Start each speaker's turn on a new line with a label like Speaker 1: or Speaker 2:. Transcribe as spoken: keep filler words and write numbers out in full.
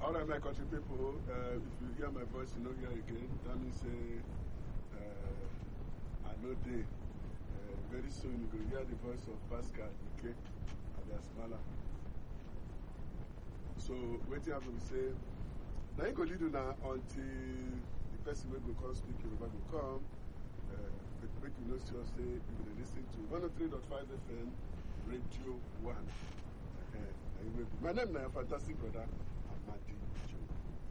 Speaker 1: All right, my country people, uh, if you hear my voice, you know here again. That means say, uh, I know day. Uh, very soon you will hear the voice of Pascal Ike alias Mala. So, what you have to say, now you go lead you now until the person will go come speak, Yoruba will come. Uh, make you know, sure say you will listen to one oh three point five F M Radio one. Uh, my name is my fantastic brother, Amadi Joe.